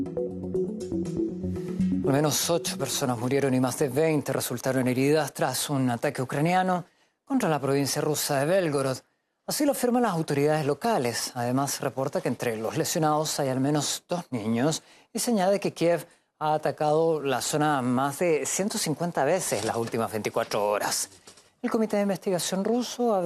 Al menos 8 personas murieron y más de 20 resultaron heridas tras un ataque ucraniano contra la provincia rusa de Belgorod. Así lo afirman las autoridades locales. Además, reporta que entre los lesionados hay al menos 2 niños y señala que Kiev ha atacado la zona más de 150 veces las últimas 24 horas. El Comité de Investigación ruso